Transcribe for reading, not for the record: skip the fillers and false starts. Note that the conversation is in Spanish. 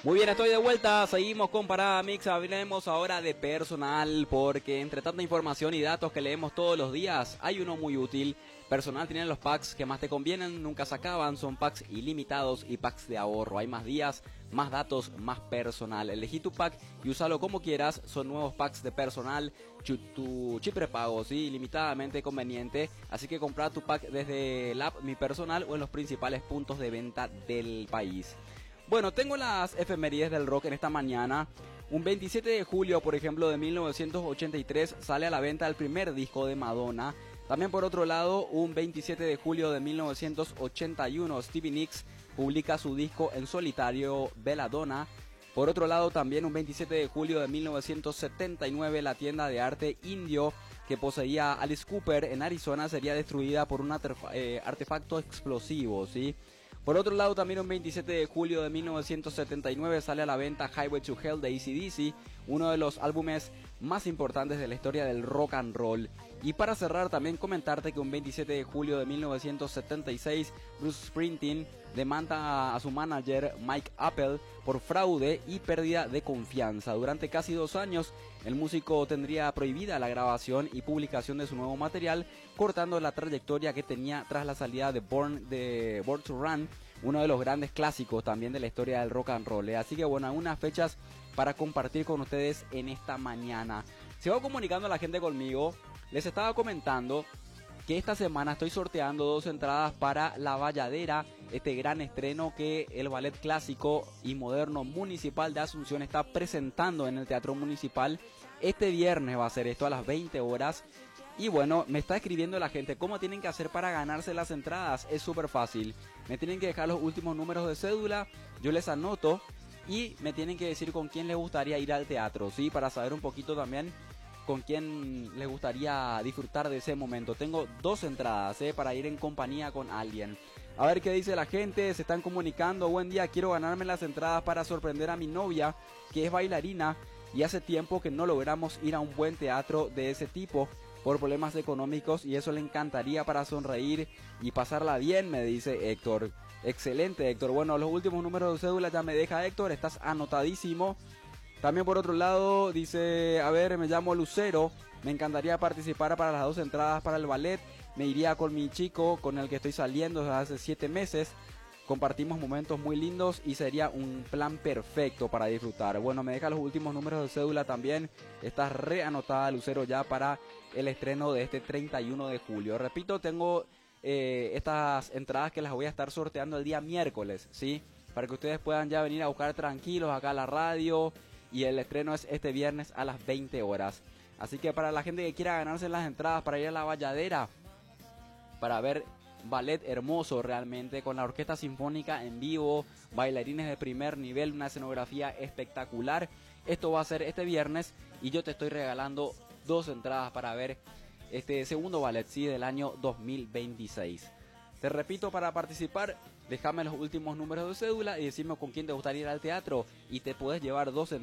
Muy bien, estoy de vuelta, seguimos con Parada Mix, hablemos ahora de personal, porque entre tanta información y datos que leemos todos los días, hay uno muy útil. Personal tiene los packs que más te convienen, nunca se acaban, son packs ilimitados y packs de ahorro. Hay más días, más datos, más personal. Elegí tu pack y úsalo como quieras, son nuevos packs de personal, tu chip prepago, ¿sí? Ilimitadamente conveniente, así que compra tu pack desde el app Mi Personal o en los principales puntos de venta del país. Bueno, tengo las efemérides del rock en esta mañana. Un 27 de julio, por ejemplo, de 1983 sale a la venta el primer disco de Madonna. También por otro lado, un 27 de julio de 1981 Stevie Nicks publica su disco en solitario Belladonna. Por otro lado, también un 27 de julio de 1979 la tienda de arte indio que poseía Alice Cooper en Arizona sería destruida por un artefacto explosivo, ¿sí? Por otro lado, también un 27 de julio de 1979 sale a la venta Highway to Hell de AC/DC, uno de los álbumes más importantes de la historia del rock and roll. Y para cerrar, también comentarte que un 27 de julio de 1976 Bruce Springsteen demanda a su manager Mike Appel por fraude y pérdida de confianza. Durante casi 2 años, el músico tendría prohibida la grabación y publicación de su nuevo material, cortando la trayectoria que tenía tras la salida de Born to Run, uno de los grandes clásicos también de la historia del rock and roll. Así que bueno, algunas fechas para compartir con ustedes en esta mañana. Se va comunicando la gente conmigo. Les estaba comentando que esta semana estoy sorteando 2 entradas para La Valladera, este gran estreno que el Ballet Clásico y Moderno Municipal de Asunción está presentando en el Teatro Municipal. Este viernes va a ser esto a las 20 horas. Y bueno, me está escribiendo la gente cómo tienen que hacer para ganarse las entradas. Es súper fácil. Me tienen que dejar los últimos números de cédula, yo les anoto y me tienen que decir con quién les gustaría ir al teatro, ¿sí? Para saber un poquito también con quién les gustaría disfrutar de ese momento. Tengo 2 entradas, para ir en compañía con alguien. A ver qué dice la gente, se están comunicando. Buen día, quiero ganarme las entradas para sorprender a mi novia, que es bailarina, y hace tiempo que no logramos ir a un buen teatro de ese tipo por problemas económicos, y eso le encantaría para sonreír y pasarla bien, me dice Héctor. Excelente, Héctor. Bueno, los últimos números de cédula ya me deja Héctor, estás anotadísimo. También por otro lado dice, a ver, me llamo Lucero, me encantaría participar para las 2 entradas para el ballet, me iría con mi chico con el que estoy saliendo desde hace 7 meses, compartimos momentos muy lindos y sería un plan perfecto para disfrutar. Bueno, me deja los últimos números de cédula también, estás reanotada Lucero ya para el estreno de este 31 de julio. Repito, tengo estas entradas que las voy a estar sorteando el día miércoles, ¿sí? Para que ustedes puedan ya venir a buscar tranquilos acá a la radio. Y el estreno es este viernes a las 20 horas. Así que para la gente que quiera ganarse las entradas para ir a La Valladera, para ver ballet hermoso realmente, con la orquesta sinfónica en vivo, bailarines de primer nivel, una escenografía espectacular. Esto va a ser este viernes y yo te estoy regalando 2 entradas para ver este segundo ballet, ¿sí? Del año 2026. Te repito, para participar, déjame los últimos números de cédula y decime con quién te gustaría ir al teatro y te puedes llevar 2 entradas